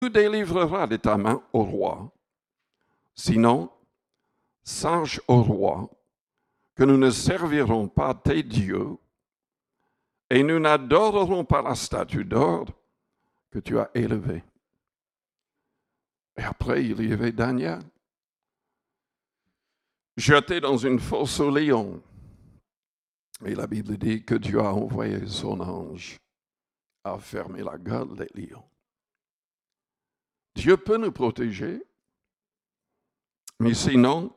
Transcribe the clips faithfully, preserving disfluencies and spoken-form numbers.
Tu délivreras de ta main au roi. Sinon, sache au roi que nous ne servirons pas tes dieux et nous n'adorerons pas la statue d'or que tu as élevée. Et après, il y avait Daniel, jeté dans une fosse au lion. Et la Bible dit que Dieu a envoyé son ange à fermer la gueule des lions. Dieu peut nous protéger, mais sinon,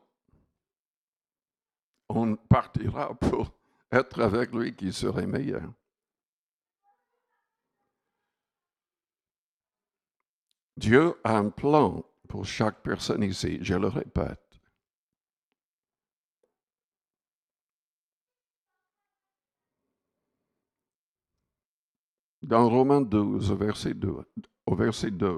on partira pour être avec lui qui serait meilleur. Dieu a un plan pour chaque personne ici, je le répète. Dans Romains douze, au verset deux, au verset deux,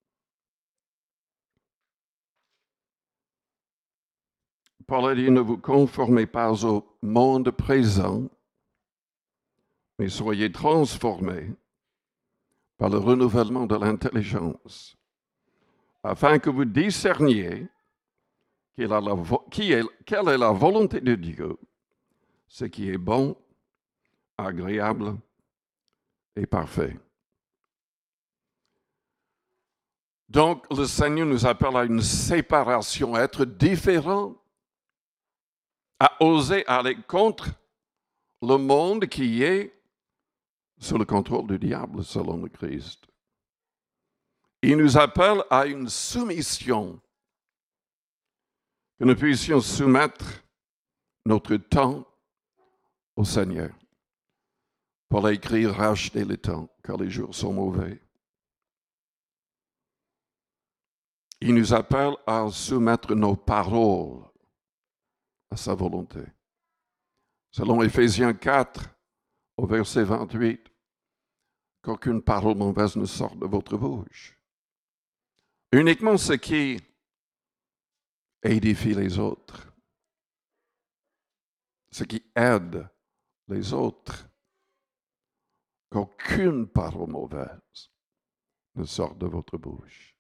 Paul a dit, ne vous conformez pas au monde présent, mais soyez transformés par le renouvellement de l'intelligence, afin que vous discerniez quelle est, la, qui est, quelle est la volonté de Dieu, ce qui est bon, agréable et parfait. Donc, le Seigneur nous appelle à une séparation, à être différents, à oser aller contre le monde qui est sous le contrôle du diable, selon le Christ. Il nous appelle à une soumission, que nous puissions soumettre notre temps au Seigneur. Pour écrire, racheter le temps, car les jours sont mauvais. Il nous appelle à soumettre nos paroles à sa volonté. Selon Éphésiens quatre, au verset vingt-huit, qu'aucune parole mauvaise ne sorte de votre bouche. Uniquement ce qui édifie les autres, ce qui aide les autres, qu'aucune parole mauvaise ne sorte de votre bouche.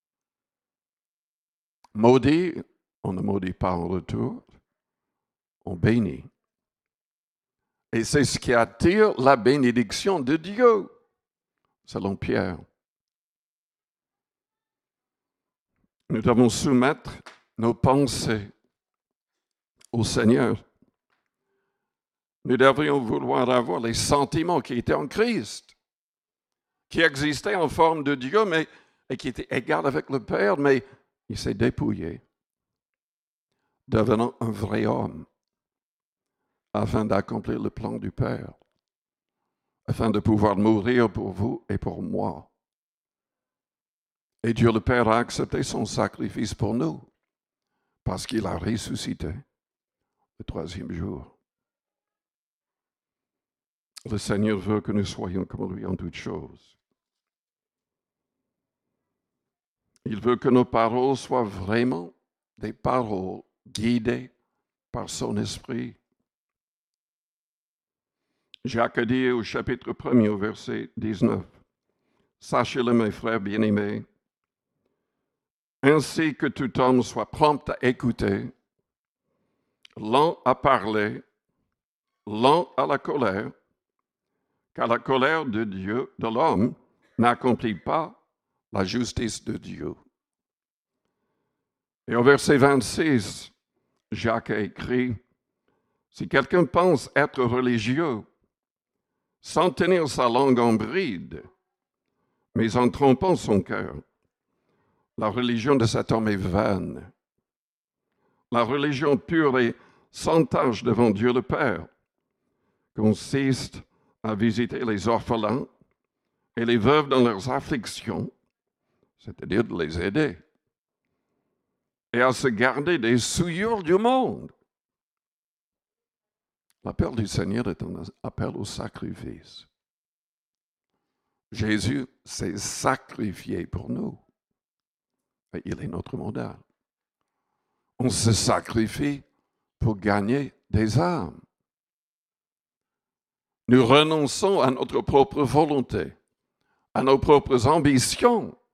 Maudit, on ne maudit pas en retour, on bénit. Et c'est ce qui attire la bénédiction de Dieu, selon Pierre. Nous devons soumettre nos pensées au Seigneur. Nous devrions vouloir avoir les sentiments qui étaient en Christ, qui existaient en forme de Dieu, mais et qui étaient égaux avec le Père, mais il s'est dépouillé, devenant un vrai homme, afin d'accomplir le plan du Père, afin de pouvoir mourir pour vous et pour moi. Et Dieu le Père a accepté son sacrifice pour nous, parce qu'il a ressuscité le troisième jour. Le Seigneur veut que nous soyons comme lui en toutes choses. Il veut que nos paroles soient vraiment des paroles guidées par son esprit. Jacques dit au chapitre premier, au verset dix-neuf, « Sachez-le, mes frères bien-aimés, ainsi que tout homme soit prompt à écouter, lent à parler, lent à la colère, car la colère de Dieu, de l'homme, n'accomplit pas la justice de Dieu. » Et au verset vingt-six, Jacques a écrit, « Si quelqu'un pense être religieux, sans tenir sa langue en bride, mais en trompant son cœur, la religion de cet homme est vaine. La religion pure et sans tache devant Dieu le Père consiste à visiter les orphelins et les veuves dans leurs afflictions, c'est-à-dire de les aider, et à se garder des souillures du monde. » L'appel du Seigneur est un appel au sacrifice. Jésus s'est sacrifié pour nous. Et il est notre modèle. On se sacrifie pour gagner des âmes. Nous renonçons à notre propre volonté, à nos propres ambitions,